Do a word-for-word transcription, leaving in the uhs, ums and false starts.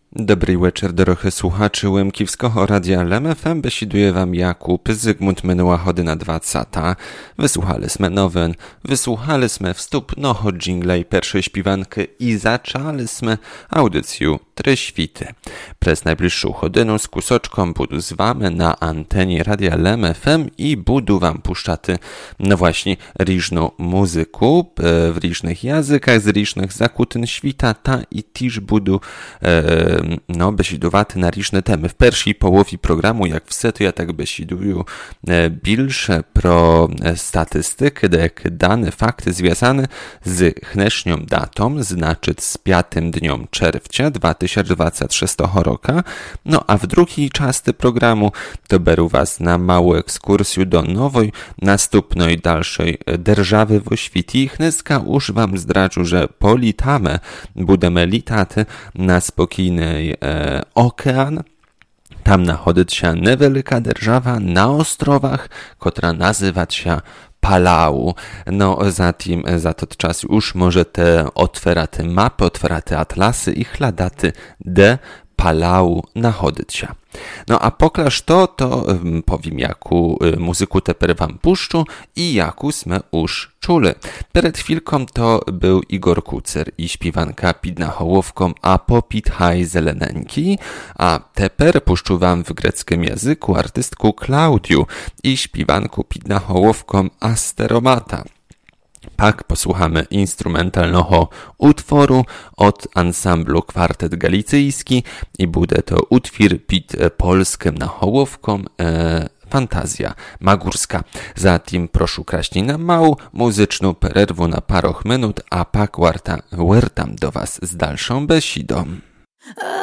Dobry wieczór, drodzy słuchaczy Łemkiewskiego Radia L M F M. Besiduje wam Jakub, Zygmunt Menuła Chody na dwacata. Wysłuchaliśmy nowyn, wysłuchaliśmy wstup noho dżingla i pierwszej śpiwanki i zaczęliśmy audycję Treświty. Przez najbliższą godzinę z kusoczką budu z wami na antenie Radia L M F M i budu wam puszczaty, no właśnie, różną muzykę w różnych językach, z różnych zakutyn świta, ta i też budu e, no, besidowaty na różne temy. W pierwszej połowie programu, jak wsety, ja tak besiduję e, bilsze pro statystyky, dek dane, fakty związane z dnesznią datą, znaczy z piątym dniom czerwca dwa tysiące dwudziestego szóstego roku. No a w drugiej części programu to beru was na małą ekskursję do nowej, następnej dalszej держаwy w świecie. I chnyska już wam zdradził, że politamy, budemy litaty na spokojny e, okean. Tam nachodzi się niewielka держава na ostrowach, która nazywa się Palau. No, zatim za to czas już możecie otwierać mapy, otwierać atlasy i chladaty de Palau nachodzić się. No a poklaż to, to um, powiem jaku y, muzyku teper wam puszczu i jaku sme już czuli. Przed chwilką to był Igor Kucer i śpiewanka Pidna Hołowką a popit haj zeleneńki, a teper puszczu wam w greckim języku artystku Klaudiu i śpiewanku Pidna Hołowką Asteromata. Pak posłuchamy instrumentalnego utworu od ansamblu Kwartet Galicyjski i bude to utwór pід polskim nahołowką e, Fantazja Magórska. Zatim proszę kraśni na małą muzyczną pererwę na paroch minut, a pak warta wertam do was z dalszą besidą.